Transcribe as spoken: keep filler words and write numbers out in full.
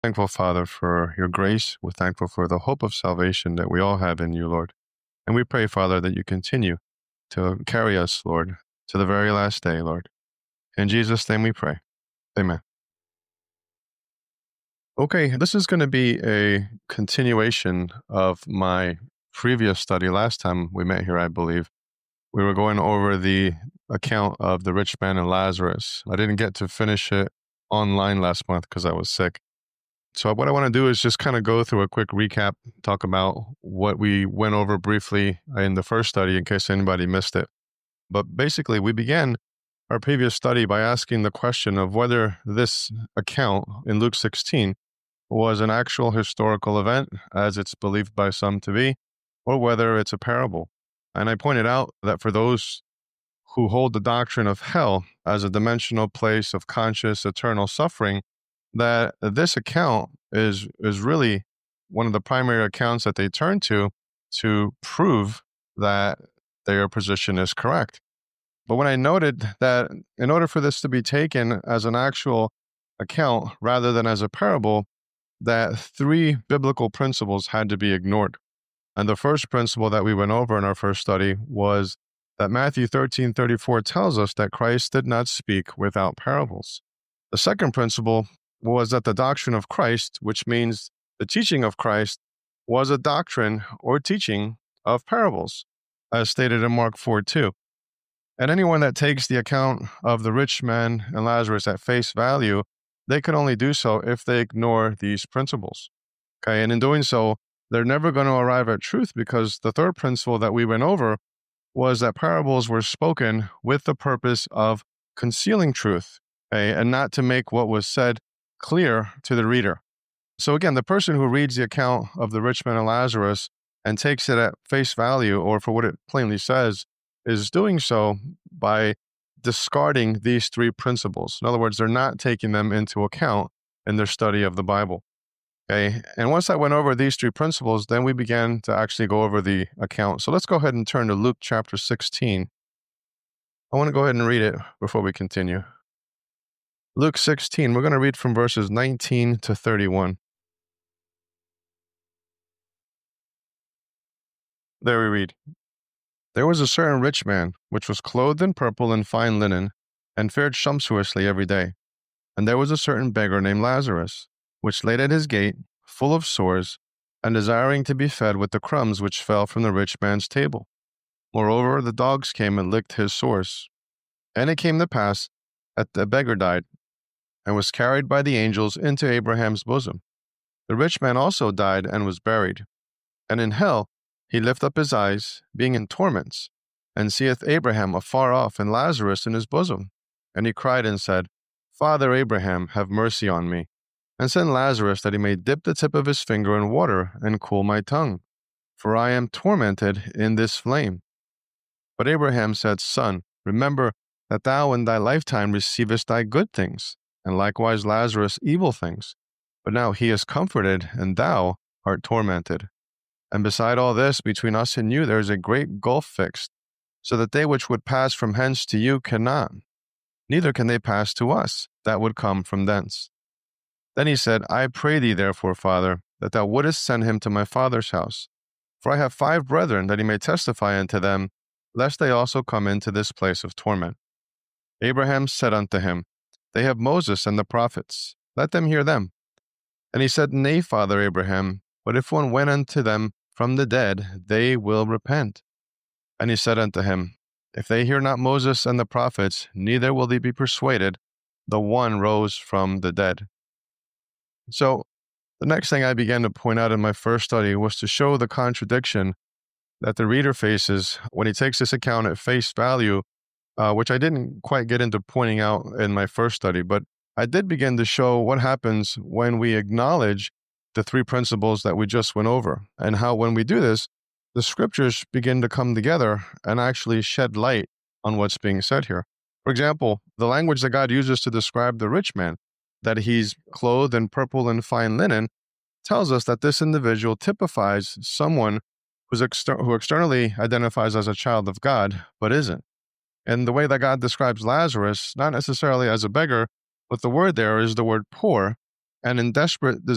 Thankful, Father, for your grace. We're thankful for the hope of salvation that we all have in you, Lord. And we pray, Father, that you continue to carry us, Lord, to the very last day, Lord. In Jesus' name we pray. Amen. Okay, this is going to be a continuation of my previous study. Last time we met here, I believe, we were going over the account of the rich man and Lazarus. I didn't get to finish it online last month because I was sick. So what I want to do is just kind of go through a quick recap, talk about what we went over briefly in the first study in case anybody missed it. But basically, we began our previous study by asking the question of whether this account in Luke sixteen was an actual historical event, as it's believed by some to be, or whether it's a parable. And I pointed out that for those who hold the doctrine of hell as a dimensional place of conscious eternal suffering, that this account is is really one of the primary accounts that they turn to to prove that their position is correct. But when I noted that in order for this to be taken as an actual account rather than as a parable, that three biblical principles had to be ignored. And the first principle that we went over in our first study was that Matthew thirteen thirty-four tells us that Christ did not speak without parables. The second principle was that the doctrine of Christ, which means the teaching of Christ, was a doctrine or teaching of parables, as stated in Mark four two. And anyone that takes the account of the rich man and Lazarus at face value, they can only do so if they ignore these principles. Okay, and in doing so, they're never going to arrive at truth, because the third principle that we went over was that parables were spoken with the purpose of concealing truth, okay, and not to make what was said clear to the reader. So again, the person who reads the account of the rich man and Lazarus and takes it at face value, or for what it plainly says, is doing so by discarding these three principles. In other words, they're not taking them into account in their study of the Bible. Okay, and once I went over these three principles, then we began to actually go over the account. So let's go ahead and turn to Luke chapter sixteen. I want to go ahead and read it before we continue. Luke sixteen, we're going to read from verses nineteen to thirty-one. There we read, "There was a certain rich man, which was clothed in purple and fine linen, and fared sumptuously every day. And there was a certain beggar named Lazarus, which laid at his gate, full of sores, and desiring to be fed with the crumbs which fell from the rich man's table. Moreover, the dogs came and licked his sores. And it came to pass that the beggar died, and was carried by the angels into Abraham's bosom. The rich man also died and was buried. And in hell he lift up his eyes, being in torments, and seeth Abraham afar off, and Lazarus in his bosom. And he cried and said, Father Abraham, have mercy on me, and send Lazarus that he may dip the tip of his finger in water and cool my tongue, for I am tormented in this flame. But Abraham said, Son, remember that thou in thy lifetime receivest thy good things, and likewise Lazarus evil things. But now he is comforted, and thou art tormented. And beside all this, between us and you there is a great gulf fixed, so that they which would pass from hence to you cannot, neither can they pass to us that would come from thence. Then he said, I pray thee therefore, Father, that thou wouldest send him to my father's house. For I have five brethren, that he may testify unto them, lest they also come into this place of torment. Abraham said unto him, They have Moses and the prophets, let them hear them. And he said, Nay, Father Abraham, but if one went unto them from the dead, they will repent. And he said unto him, If they hear not Moses and the prophets, neither will they be persuaded, the one rose from the dead. So the next thing I began to point out in my first study was to show the contradiction that the reader faces when he takes this account at face value, uh, which I didn't quite get into pointing out in my first study, but I did begin to show what happens when we acknowledge the three principles that we just went over, and how when we do this, the scriptures begin to come together and actually shed light on what's being said here. For example, the language that God uses to describe the rich man, that he's clothed in purple and fine linen, tells us that this individual typifies someone who's exter- who externally identifies as a child of God, but isn't. And the way that God describes Lazarus, not necessarily as a beggar, but the word there is the word poor, and in desperate